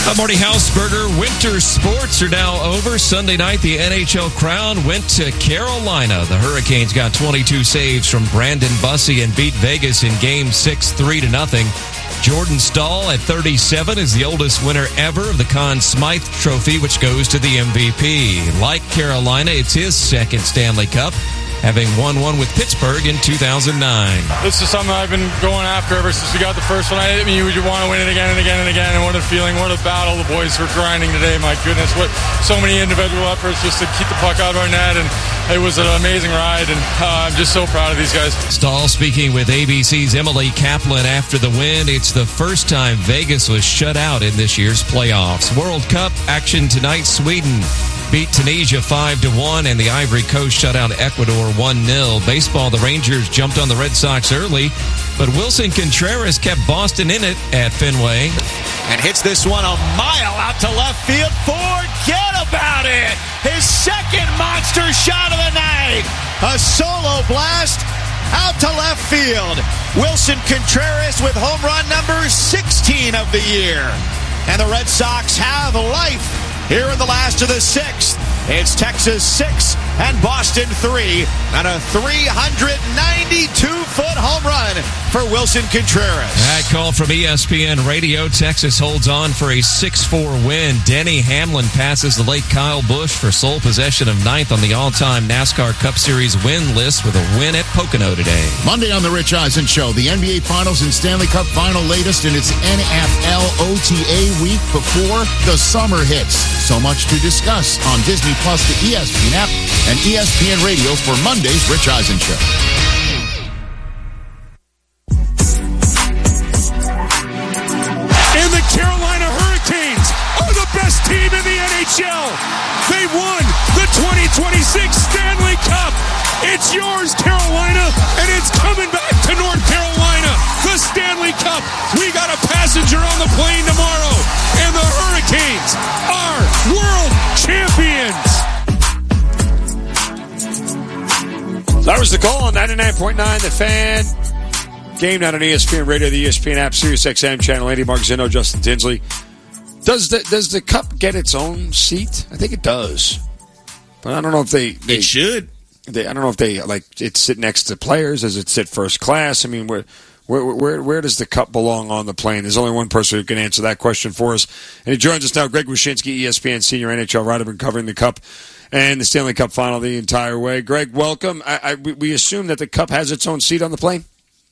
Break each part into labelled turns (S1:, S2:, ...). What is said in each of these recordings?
S1: I'm Marty Hausberger. Winter sports are now over. Sunday night, the NHL crown went to Carolina. The Hurricanes got 22 saves from Brandon Bussi and beat Vegas in Game 6, 3-0. Jordan Staal at 37 is the oldest winner ever of the Conn Smythe Trophy, which goes to the MVP. Like Carolina, it's his second Stanley Cup, having won one with Pittsburgh in 2009.
S2: This is something I've been going after ever since we got the first one. I mean, you want to win it again and again and again, and what a feeling, what a battle the boys were grinding today. My goodness, what so many individual efforts just to keep the puck out of our net, and it was an amazing ride, and I'm just so proud of these guys.
S1: Staal speaking with ABC's Emily Kaplan after the win. It's the first time Vegas was shut out in this year's playoffs. World Cup action tonight. Sweden beat Tunisia 5-1, and the Ivory Coast shut out Ecuador 1-0. Baseball, the Rangers jumped on the Red Sox early, but Wilson Contreras kept Boston in it at Fenway.
S3: And hits this one a mile out to left field. Forget about it! His second monster shot of the night! A solo blast out to left field. Wilson Contreras with home run number 16 of the year. And the Red Sox have life here in the last of the sixth. It's Texas 6 and Boston 3 and a 392-foot home run for Wilson Contreras.
S1: That call from ESPN Radio. Texas holds on for a 6-4 win. Denny Hamlin passes the late Kyle Busch for sole possession of ninth on the all-time NASCAR Cup Series win list with a win at Pocono today.
S4: Monday on the Rich Eisen Show, the NBA Finals and Stanley Cup Final latest in its NFL OTA week before the summer hits. So much to discuss on Disney Plus, the ESPN app, and ESPN Radio for Monday's Rich Eisen Show.
S5: And the Carolina Hurricanes are the best team in the NHL. They won the 2026 Stanley Cup. It's yours, Carolina, and it's coming back to North Carolina. The Stanley Cup. We got a passenger on the plane tomorrow, and the Hurricanes are world champions.
S6: That was the call on 99.9 The Fan. Game night on ESPN Radio, the ESPN app, Sirius XM channel. Andy Margzino, Justin Tinsley. Does the cup get its own seat? I think it does, but I don't know if they
S7: it should.
S6: I don't know if they like it sit next to players. Does it sit first class? I mean, where does the cup belong on the plane? There's only one person who can answer that question for us, and he joins us now. Greg Wyshynski, ESPN senior NHL writer, been covering the cup and the Stanley Cup Final the entire way. Greg, welcome. We assume that the cup has its own seat on the plane.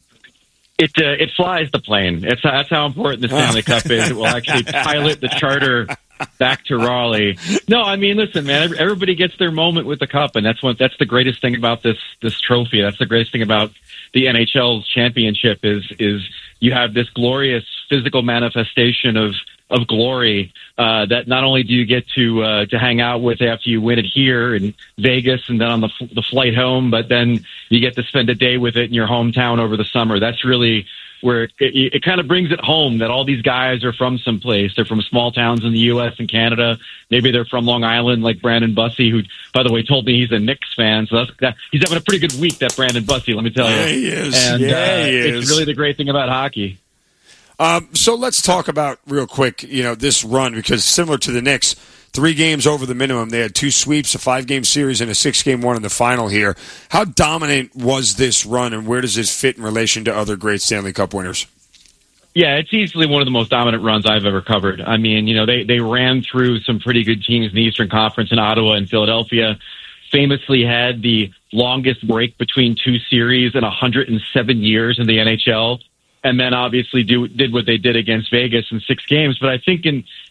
S8: It flies the plane. That's how important the Stanley Cup is. It will actually pilot the charter back to Raleigh. No, I mean, listen, man. Everybody gets their moment with the cup, and that's the greatest thing about this trophy. That's the greatest thing about the NHL's championship is you have this glorious physical manifestation of glory that not only do you get to hang out with after you win it here in Vegas and then on the flight home, but then you get to spend a day with it in your hometown over the summer. That's really where it kind of brings it home that all these guys are from someplace. They're from small towns in the U.S. and Canada. Maybe they're from Long Island, like Brandon Bussi, who, by the way, told me he's a Knicks fan. So he's having a pretty good week, that Brandon Bussi, let me tell you.
S6: Yeah, he is.
S8: And
S6: he
S8: it's
S6: is.
S8: really the great thing about hockey.
S6: So let's talk about real quick, this run, because similar to the Knicks, 3 games over the minimum. They had 2 sweeps, a 5-game series, and a 6-game one in the final here. How dominant was this run, and where does this fit in relation to other great Stanley Cup winners?
S8: Yeah, it's easily one of the most dominant runs I've ever covered. I mean, they ran through some pretty good teams in the Eastern Conference in Ottawa and Philadelphia. Famously had the longest break between 2 series in 107 years in the NHL. And then obviously did what they did against Vegas in 6 games. But I think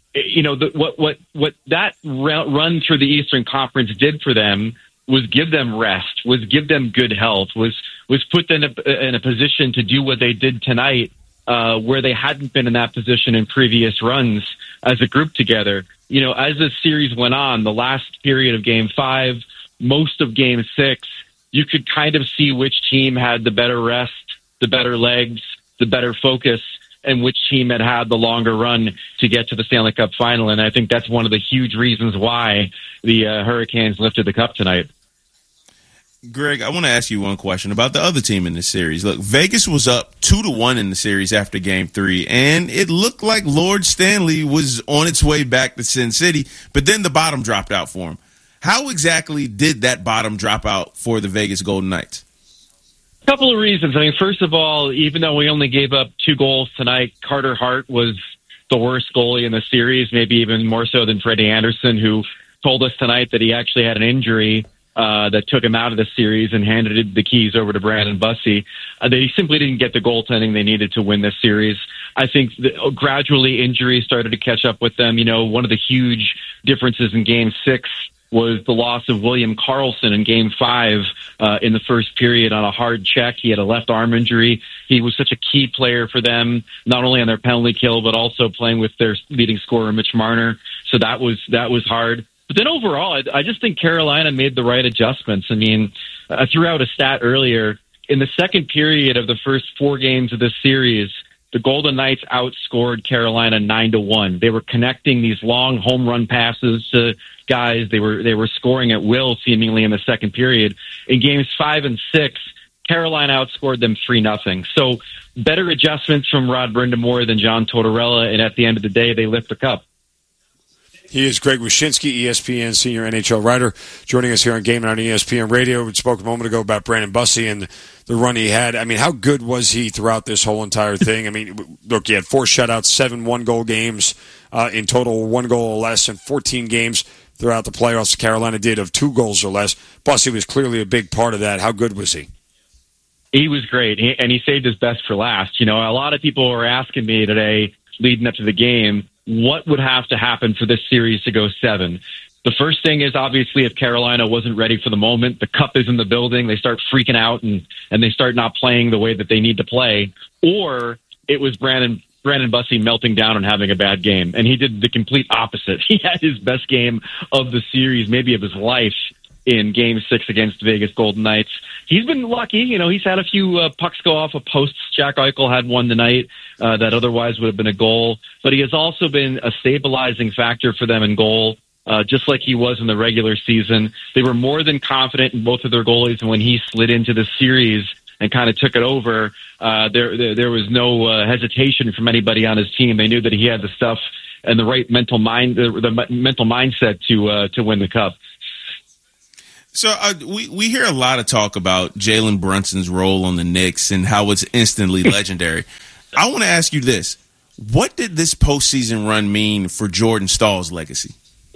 S8: what that run through the Eastern Conference did for them was give them rest, was give them good health, was put them in a position to do what they did tonight, where they hadn't been in that position in previous runs as a group together. As the series went on, the last period of Game 5, most of Game 6, you could kind of see which team had the better rest, the better legs, the better focus, and which team had the longer run to get to the Stanley Cup Final. And I think that's one of the huge reasons why the Hurricanes lifted the cup tonight.
S7: Greg, I want to ask you one question about the other team in this series. Look, Vegas was up 2-1 in the series after Game 3, and it looked like Lord Stanley was on its way back to Sin City, but then the bottom dropped out for him. How exactly did that bottom drop out for the Vegas Golden Knights?
S8: A couple of reasons. I mean, first of all, even though we only gave up 2 goals tonight, Carter Hart was the worst goalie in the series, maybe even more so than Freddie Anderson, who told us tonight that he actually had an injury that took him out of the series and handed the keys over to Brandon Bussey. They simply didn't get the goaltending they needed to win this series. I think gradually injuries started to catch up with them. You know, one of the huge differences in Game 6 was the loss of William Karlsson in Game 5 in the first period on a hard check. He had a left arm injury. He was such a key player for them, not only on their penalty kill, but also playing with their leading scorer, Mitch Marner. So that was hard. But then overall, I just think Carolina made the right adjustments. I mean, I threw out a stat earlier. In the second period of the first 4 games of this series, the Golden Knights outscored Carolina 9-1. They were connecting these long home run passes to guys. They were scoring at will, seemingly, in the second period. In games 5 and 6, Carolina outscored them 3-0. So better adjustments from Rod Brind'Amour than John Tortorella, and at the end of the day, they lift the cup.
S6: He is Greg Wyshynski, ESPN senior NHL writer, joining us here on Game Night on ESPN Radio. We spoke a moment ago about Brandon Bussey and the run he had. I mean, how good was he throughout this whole entire thing? I mean, look, he had 4 shutouts, 7 one-goal games, in total 1 goal or less, and 14 games throughout the playoffs. Carolina did of 2 goals or less. Bussey was clearly a big part of that. How good was he?
S8: He was great, and he saved his best for last. You know, a lot of people were asking me today, leading up to the game, what would have to happen for this series to go 7? The first thing is, obviously, if Carolina wasn't ready for the moment, the cup is in the building, they start freaking out and they start not playing the way that they need to play. Or it was Brandon Bussey melting down and having a bad game. And he did the complete opposite. He had his best game of the series, maybe of his life, in Game 6 against Vegas Golden Knights. He's been lucky. You know, he's had a few pucks go off of posts. Jack Eichel had one tonight that otherwise would have been a goal. But he has also been a stabilizing factor for them in goal, just like he was in the regular season. They were more than confident in both of their goalies, and when he slid into the series and kind of took it over, there was no hesitation from anybody on his team. They knew that he had the stuff and the right mental mindset to win the cup.
S7: So we hear a lot of talk about Jalen Brunson's role on the Knicks and how it's instantly legendary. I want to ask you this. What did this postseason run mean for Jordan Stahl's legacy?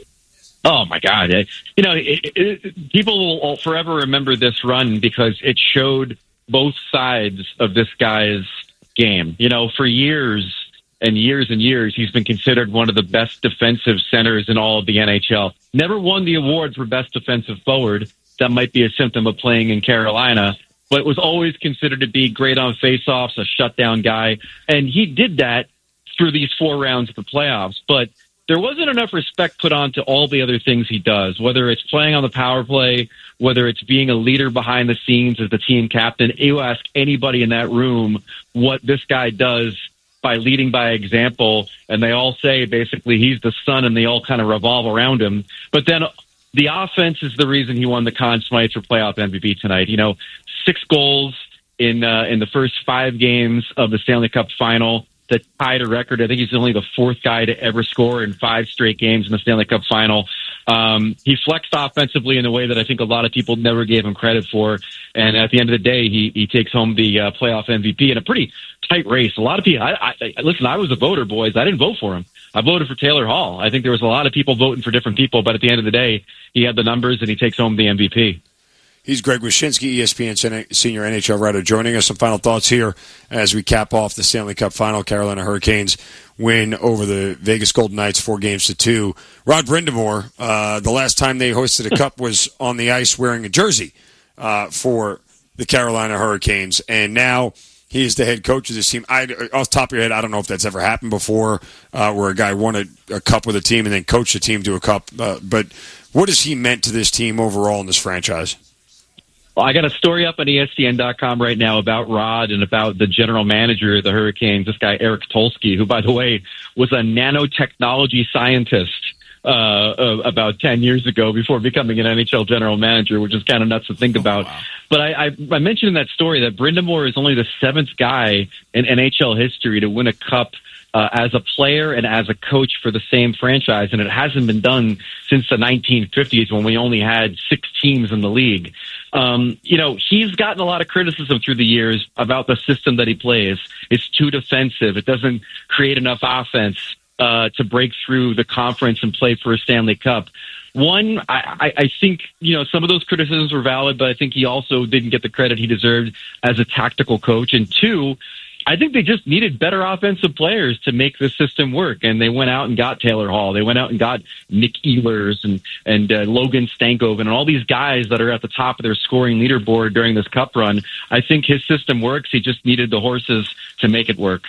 S8: Oh, my God. You know, people will forever remember this run because it showed both sides of this guy's game. You know, for years and years and years, he's been considered one of the best defensive centers in all of the NHL. Never won the award for best defensive forward. That might be a symptom of playing in Carolina, but was always considered to be great on faceoffs, a shutdown guy. And he did that through these 4 rounds of the playoffs. But there wasn't enough respect put on to all the other things he does, whether it's playing on the power play, whether it's being a leader behind the scenes as the team captain. You ask anybody in that room what this guy does by leading by example, and they all say basically he's the sun and they all kind of revolve around him. But then the offense is the reason he won the Conn Smythe for playoff MVP tonight. You know, 6 goals in the first 5 games of the Stanley Cup final that tied a record. I think he's only the 4th guy to ever score in 5 straight games in the Stanley Cup final. He flexed offensively in a way that I think a lot of people never gave him credit for. And at the end of the day, he takes home the playoff MVP in a pretty tight race. A lot of people, listen, I was a voter, boys. I didn't vote for him. I voted for Taylor Hall. I think there was a lot of people voting for different people, but at the end of the day, he had the numbers and he takes home the MVP.
S6: He's Greg Wyshynski, ESPN senior NHL writer, joining us. Some final thoughts here as we cap off the Stanley Cup final. Carolina Hurricanes win over the Vegas Golden Knights 4-2. Rod Brind'Amour, the last time they hosted a cup was on the ice wearing a jersey for the Carolina Hurricanes, and now he is the head coach of this team. Off the top of your head, I don't know if that's ever happened before, where a guy won a cup with a team and then coached a team to a cup. But what has he meant to this team overall in this franchise?
S8: Well, I got a story up on ESPN.com right now about Rod and about the general manager of the Hurricanes, this guy Eric Tulsky, who, by the way, was a nanotechnology scientist about 10 years ago before becoming an NHL general manager, which is kind of nuts to think about. Wow. But I mentioned in that story that Brind'Amour is only the 7th guy in NHL history to win a cup as a player and as a coach for the same franchise, and it hasn't been done since the 1950s when we only had 6 teams in the league. He's gotten a lot of criticism through the years about the system that he plays. It's too defensive. It doesn't create enough offense to break through the conference and play for a Stanley Cup. One, I think, some of those criticisms were valid, but I think he also didn't get the credit he deserved as a tactical coach. And two, I think they just needed better offensive players to make the system work. And they went out and got Taylor Hall. They went out and got Nick Ehlers and Logan Stankoven and all these guys that are at the top of their scoring leaderboard during this cup run. I think his system works. He just needed the horses to make it work.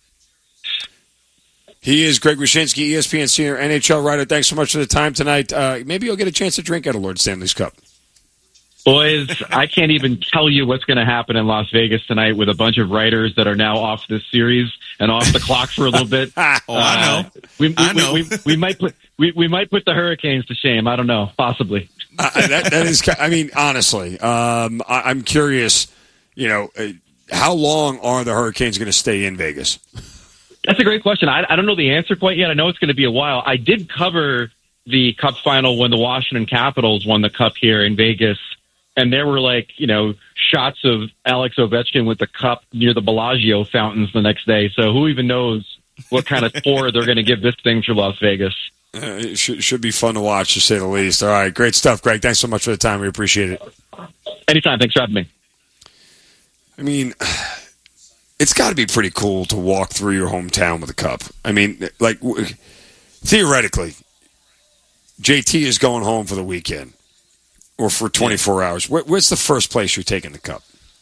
S6: He is Greg Wyshynski, ESPN senior NHL writer. Thanks so much for the time tonight. Maybe you'll get a chance to drink at a Lord Stanley's Cup.
S8: Boys, I can't even tell you what's going to happen in Las Vegas tonight with a bunch of writers that are now off this series and off the clock for a little bit.
S7: I know.
S8: We might put the Hurricanes to shame. I don't know. Possibly.
S6: That is. I mean, honestly, I'm curious. How long are the Hurricanes going to stay in Vegas?
S8: That's a great question. I don't know the answer quite yet. I know it's going to be a while. I did cover the Cup final when the Washington Capitals won the Cup here in Vegas. And there were shots of Alex Ovechkin with the cup near the Bellagio fountains the next day. So who even knows what kind of tour they're going to give this thing through Las Vegas.
S6: It should be fun to watch, to say the least. All right, great stuff, Greg. Thanks so much for the time. We appreciate it.
S8: Anytime. Thanks for having me.
S6: I mean, it's got to be pretty cool to walk through your hometown with a cup. I mean, theoretically, JT is going home for the weekend. Or for 24 hours. Where's the first place you're taking the cup?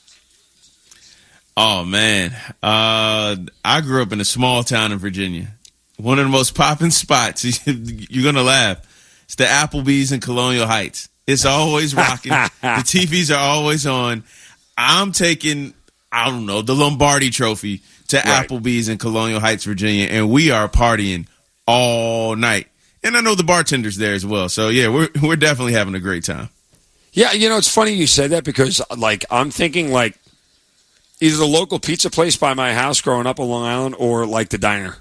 S7: Oh, man. I grew up in a small town in Virginia. One of the most popping spots. You're going to laugh. It's the Applebee's in Colonial Heights. It's always rocking. The TVs are always on. I'm taking, the Lombardi Trophy to Applebee's in Colonial Heights, Virginia, and we are partying all night. And I know the bartender's there as well. So, yeah, we're definitely having a great time.
S6: Yeah, it's funny you said that because, I'm thinking, either the local pizza place by my house growing up on Long Island or, the diner.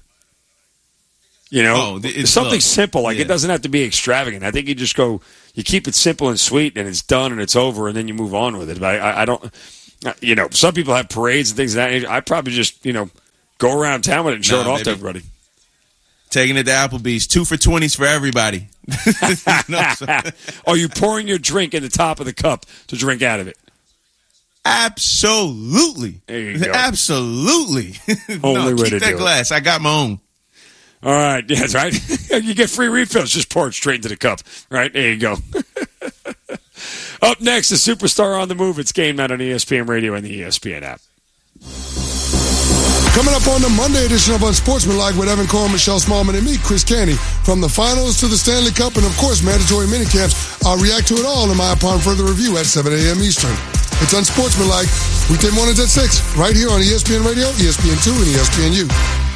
S6: It's something simple. It doesn't have to be extravagant. I think you just go, you keep it simple and sweet, and it's done and it's over, and then you move on with it. But I don't, some people have parades and things of that nature. I probably just, go around town with it and show it off to everybody.
S7: Taking it to Applebee's, 2 for $20s for everybody.
S6: Are you pouring your drink in the top of the cup to drink out of it?
S7: Absolutely.
S6: There you go.
S7: Absolutely.
S6: Only way
S7: keep
S6: to
S7: that
S6: do
S7: glass. I got my own.
S6: All right. Yeah, that's right. You get free refills. Just pour it straight into the cup. Right? There you go. Up next, the superstar on the move. It's Game Night on ESPN Radio and the ESPN app.
S9: Coming up on the Monday edition of Unsportsmanlike with Evan Cohen, Michelle Smallman, and me, Chris Canty. From the finals to the Stanley Cup and, of course, mandatory minicamps, I'll react to it all in my upon further review at 7 a.m. Eastern. It's Unsportsmanlike, weekday mornings at 6, right here on ESPN Radio, ESPN2, and ESPNU.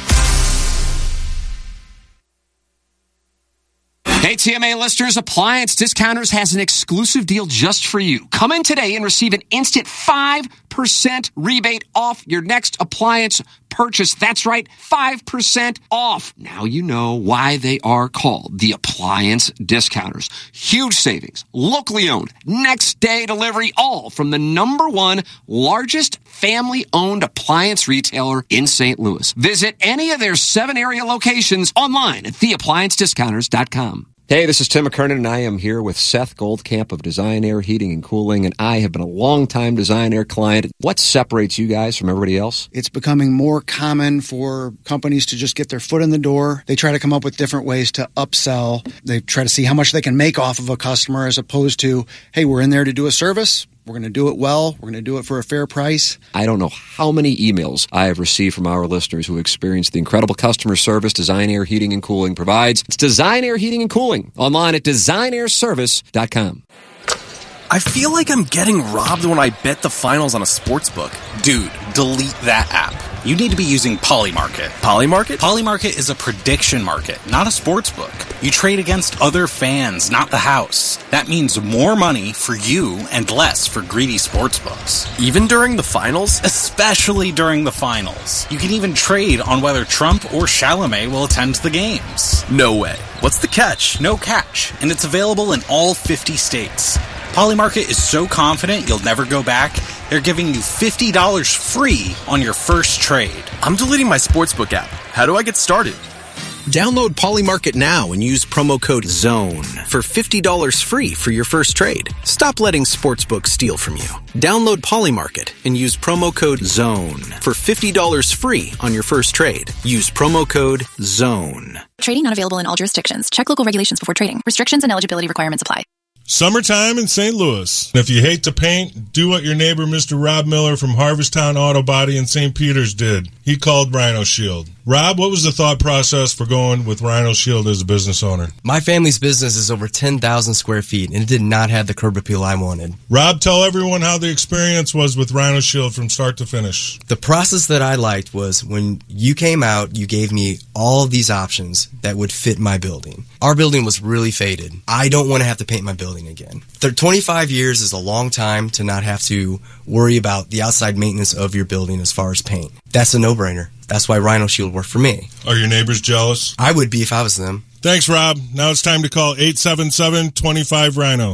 S10: Hey, TMA listeners, Appliance Discounters has an exclusive deal just for you. Come in today and receive an instant 5% rebate off your next appliance purchase. That's right, 5% off. Now you know why they are called the Appliance Discounters. Huge savings, locally owned, next day delivery, all from the #1 largest family-owned appliance retailer in St. Louis. Visit any of their 7 area locations online at theappliancediscounters.com. Hey, this is Tim McKernan, and I am here with Seth Goldcamp of Design Air Heating and Cooling, and I have been a long-time Design Air client. What separates you guys from everybody else?
S11: It's becoming more common for companies to just get their foot in the door. They try to come up with different ways to upsell. They try to see how much they can make off of a customer as opposed to, hey, we're in there to do a service. We're going to do it well. We're going to do it for a fair price.
S10: I don't know how many emails I have received from our listeners who experience the incredible customer service Design Air Heating and Cooling provides. It's Design Air Heating and Cooling, online at designairservice.com.
S12: I feel like I'm getting robbed when I bet the finals on a sportsbook.
S13: Dude, delete that app. You need to be using Polymarket.
S12: Polymarket?
S13: Polymarket is a prediction market, not a sportsbook. You trade against other fans, not the house. That means more money for you and less for greedy sportsbooks.
S12: Even during the finals?
S13: Especially during the finals. You can even trade on whether Trump or Chalamet will attend the games.
S12: No way. What's the catch?
S13: No catch, and it's available in all 50 states. Polymarket is so confident you'll never go back, they're giving you $50 free on your first trade.
S12: I'm deleting my sportsbook app. How do I get started?
S14: Download Polymarket now and use promo code ZONE for $50 free for your first trade. Stop letting sportsbooks steal from you. Download Polymarket and use promo code ZONE for $50 free on your first trade. Use promo code ZONE.
S15: Trading not available in all jurisdictions. Check local regulations before trading. Restrictions and eligibility requirements apply.
S5: Summertime in St. Louis. If you hate to paint, do what your neighbor Mr. Rob Miller from Harvesttown Auto Body in St. Peter's did. He called Rhino Shield. Rob, what was the thought process for going with Rhino Shield as a business owner?
S16: My family's business is over 10,000 square feet, and it did not have the curb appeal I wanted.
S5: Rob, tell everyone how the experience was with Rhino Shield from start to finish.
S16: The process that I liked was when you came out, you gave me all of these options that would fit my building. Our building was really faded. I don't want to have to paint my building again. 25 years is a long time to not have to worry about the outside maintenance of your building as far as paint. That's a no-brainer. That's why Rhino Shield worked for me.
S5: Are your neighbors jealous?
S16: I would be if I was them.
S5: Thanks, Rob. Now it's time to call 877-25-RHINO.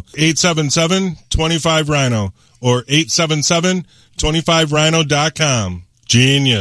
S5: 877-25-RHINO or 877-25rhino.com. Genius.